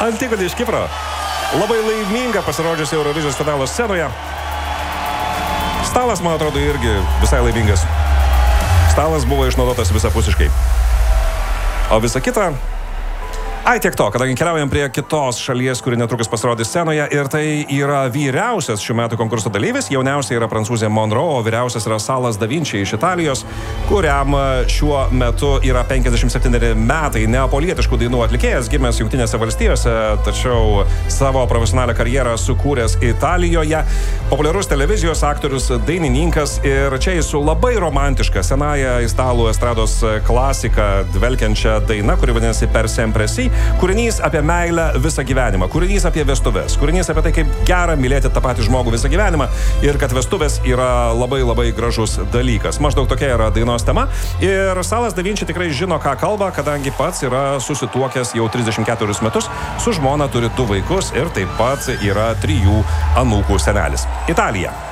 Antigonė iš Kipro. Labai laiminga pasirodžiusi Eurovizijos finalo scenoje. Stalas, man atrodo, irgi visai laimingas. Stalas buvo išnaudotas visapusiškai. O visa kita... Tiek to, kadangi keliaujam prie kitos šalies, kuri netrukus pasirodys scenoje, ir tai yra vyriausias šių metų konkurso dalyvis. Jauniausia yra prancūzė Monroe, o vyriausias yra Salas Da Vinci iš Italijos, kuriam šiuo metu yra 57 metai. Neapolietiškų dainų atlikėjas, gimęs Jungtinėse valstijose, tačiau savo profesionalią karjerą sukūręs Italijoje. Populiarus televizijos aktorius, dainininkas, ir čia jis su labai romantiška senąją italų estrados klasiką dvelkiančia daina, kuri vadinasi Per sempre si. Kūrinys apie meilę visą gyvenimą, kūrinys apie vestuves, kūrinys apie tai, kaip gera mylėti tą patį žmogų visą gyvenimą ir kad vestuvės yra labai labai gražus dalykas. Maždaug tokia yra dainos tema. Ir Salas Da Vinci tikrai žino, ką kalba, kadangi pats yra susituokęs jau 34 metus, su žmona turi 2 vaikus ir taip pat yra 3 anūkų senelis. Italija.